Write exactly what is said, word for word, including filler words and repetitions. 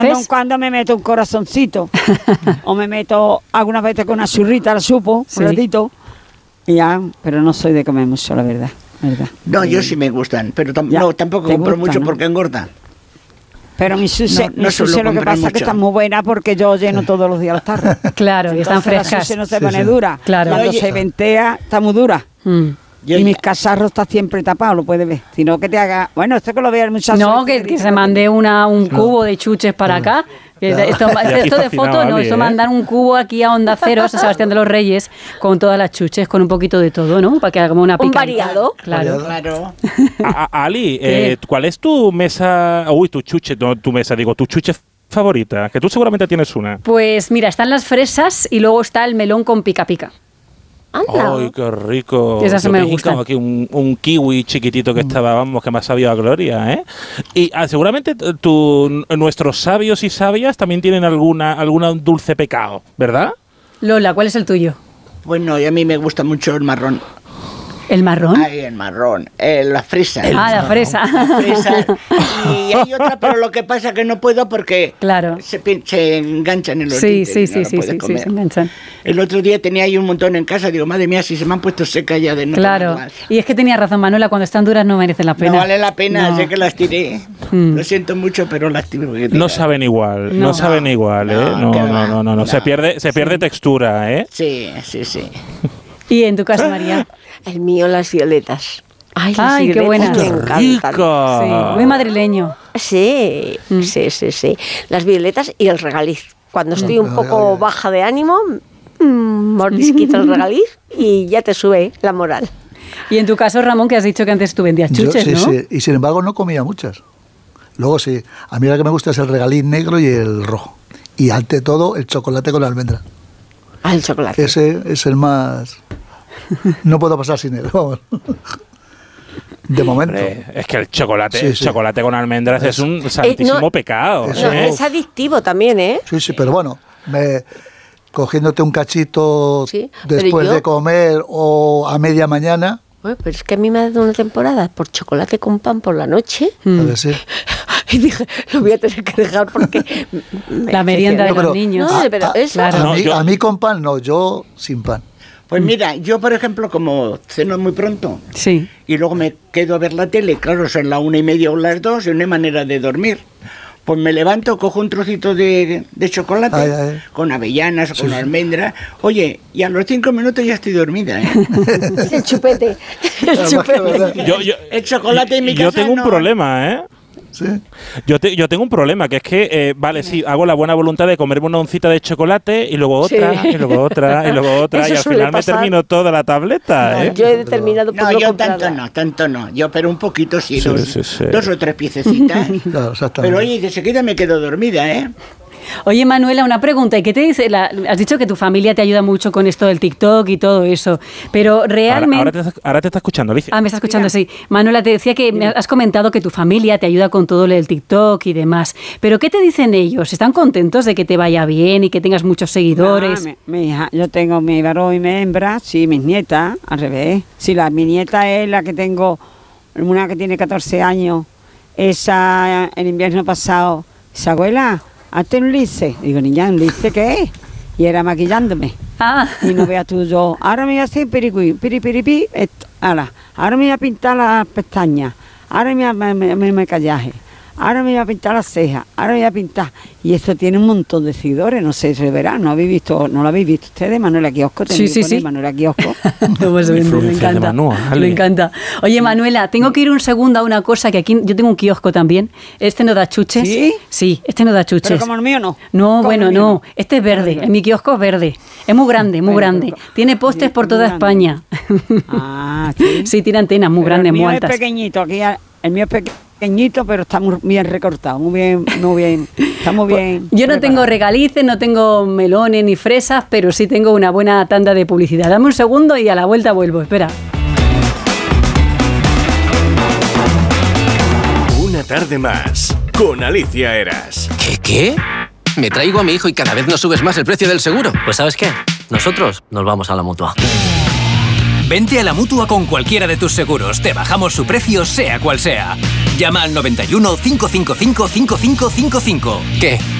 Cuando, cuando me meto un corazoncito o me meto algunas veces con una churrita, la supo, sí. un ratito, y ya, pero no soy de comer mucho, la verdad. verdad. No, yo sí me gustan, pero tam ya, no, tampoco compro gusta, mucho ¿no? porque engorda. Pero mi sushi, no, no mi sushi lo que pasa es que está muy buena porque yo lleno todos los días los tarros. Claro, y están frescas. La sushi no se sí, pone sí. dura. Claro. Cuando Oye, se ventea, está muy dura. Mm. Yo y mis cacharros está siempre tapado, lo puedes ver. Sino que te haga... Bueno, esto que lo vean muchas No, que, que, que se mande una, un no. cubo de chuches para no. acá. Claro. Esto, esto de foto no, esto mandar un cubo aquí a Onda Cero, a San Sebastián de los Reyes, con todas las chuches, con un poquito de todo, ¿no? Para que haga como una pica. Un variado. Claro. claro. A, a, Ali, eh, ¿cuál es tu mesa... Uy, tu chuche, no, tu mesa, digo, tu chuche favorita? Que tú seguramente tienes una. Pues mira, están las fresas y luego está el melón con pica pica. Anda. ¡Ay, qué rico! Esas Yo me gustan. aquí un, un kiwi chiquitito que estaba, vamos, que me ha sabido a gloria, ¿eh? Y ah, seguramente tu, nuestros sabios y sabias también tienen alguna, alguna dulce pecado, ¿verdad? Lola, ¿cuál es el tuyo? Bueno, y a mí me gusta mucho el marrón. ¿El marrón? Ay, el marrón, eh, la fresa. Ah, la fresa. La fresa. Y hay otra, pero lo que pasa es que no puedo porque claro. se, se enganchan en los sí, dientes. Sí, y sí, no sí, lo sí, comer. sí, se enganchan. El otro día tenía ahí un montón en casa, digo, madre mía, si se me han puesto secas ya de no. Claro, y es que tenía razón Manuela, cuando están duras no merecen la pena. No vale la pena, no. sé que las tiré. Mm. Lo siento mucho, pero las tiré. No saben igual, no, no saben igual, ¿eh? No, no, no, no, no, no. Se pierde, se pierde sí. textura, ¿eh? Sí, sí, sí. ¿Y en tu caso, María? El mío, las violetas. Ay, las Ay, violetas qué buena. me encantan. Sí, muy madrileño. Sí, mm. sí, sí, sí. Las violetas y el regaliz. Cuando estoy un poco baja de ánimo, mmm, mordisquito el regaliz y ya te sube la moral. Y en tu caso, Ramón, que has dicho que antes tú vendías chuches, Yo, sí, ¿no? Sí, y sin embargo no comía muchas. Luego sí, a mí la que me gusta es el regaliz negro y el rojo. Y ante todo, el chocolate con almendra. Ah, el chocolate. Ese es el más... No puedo pasar sin él, vamos. De momento. Hombre, es que el chocolate, sí, el sí. chocolate con almendras es, es un santísimo eh, no, pecado. No, ¿eh? es adictivo también, ¿eh? Sí, sí, pero bueno, me, cogiéndote un cachito sí, después yo, de comer o a media mañana. Bueno, pero es que a mí me ha dado una temporada por chocolate con pan por la noche. Mm. A ver, sí. Y dije, lo voy a tener que dejar porque... La merienda de no, pero, los niños. No, pero a, eso... Claro. A, no, mí, yo, a mí con pan no, yo sin pan. Pues mira, yo por ejemplo, como ceno muy pronto sí. y luego me quedo a ver la tele, claro, son las una y media o las dos, y no hay manera de dormir. Pues me levanto, cojo un trocito de, de chocolate ay, ay. con avellanas, sí, con sí. almendra. Oye, y a los cinco minutos ya estoy dormida, ¿eh? El chupete. El chupete. Yo, yo, el chocolate en mi casa Yo tengo no. un problema, ¿eh? ¿Sí? Yo, te, yo tengo un problema, que es que, eh, vale, sí, hago la buena voluntad de comerme una oncita de chocolate y luego otra, sí. y luego otra, y luego otra, Eso y al final pasar. me termino toda la tableta, No, ¿eh? yo he determinado por No, no yo comprarla. tanto no, tanto no. Yo, pero un poquito sí, Sí, dos, sí, sí. dos o tres piececitas. Claro, exactamente. Pero oye, de seguida me quedo dormida, ¿eh? Oye, Manuela, una pregunta. ¿Y qué te dice? La, has dicho que tu familia te ayuda mucho con esto del TikTok y todo eso, pero realmente... Ahora, ahora, te, ahora te está escuchando, Alicia. Ah, me está escuchando, Mira. sí. Manuela, te decía que me has comentado que tu familia te ayuda con todo el TikTok y demás, pero ¿qué te dicen ellos? ¿Están contentos de que te vaya bien y que tengas muchos seguidores? Ah, mi, mi hija, yo tengo mi varón y mi hembra, sí, mis nietas, al revés. Sí, la, mi nieta es la que tengo, una que tiene catorce años, esa el invierno pasado, dice, abuela, hazte un lice. Digo, niña, ¿un lice qué es? Y era maquillándome. Ah. Y no veas tú, yo, ahora me voy a hacer piripiri, piripiripi, esto, ahora, ahora me voy a pintar las pestañas, ahora me voy a me, me, me maquillaje, ahora me voy a pintar las cejas, ahora me voy a pintar. Y esto tiene un montón de seguidores, no sé si se verá, ¿no habéis visto, no lo habéis visto ustedes? Manuela Kiosco, sí, sí, sí. Manuela Kiosco. Pues me, me encanta, me encanta. Oye, Manuela, tengo que ir un segundo a una cosa, que aquí yo tengo un kiosco también. Este no da chuches. ¿Sí? Sí, este no da chuches. Pero como el mío no. No, bueno, no. no. Este es verde. En mi kiosco es verde. Es muy grande, muy bueno, grande. Tiene postes por toda España. Ah, sí. Sí, tiene antenas muy pero grandes, muy muy altas. altas. El mío es pequeñito, aquí el mío es pequeñito, pero está muy bien recortado, muy bien, muy bien. Está muy bien. Yo no preparado. tengo regalices, no tengo melones ni fresas, pero sí tengo una buena tanda de publicidad. Dame un segundo y a la vuelta vuelvo. Espera. Una tarde más con Alicia Eras. ¿Qué, qué? Me traigo a mi hijo y cada vez nos subes más el precio del seguro. Pues ¿sabes qué? Nosotros nos vamos a la Mutua. Vente a la Mutua con cualquiera de tus seguros. Te bajamos su precio, sea cual sea. Llama al noventa y uno, cinco cinco cinco, cinco cinco cinco cinco. ¿Qué?